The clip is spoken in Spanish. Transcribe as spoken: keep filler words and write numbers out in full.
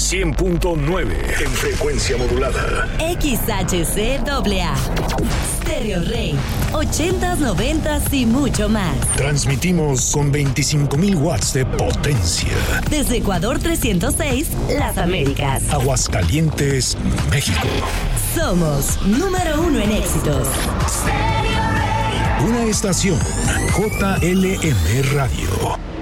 cien punto nueve en frecuencia modulada. X H C A A. Stereo Rey. ochentas, noventas y mucho más. Transmitimos con veinticinco mil watts de potencia. Desde Ecuador trescientos seis, Las Américas. Aguascalientes, México. Somos número uno en éxitos. Una estación J L M Radio.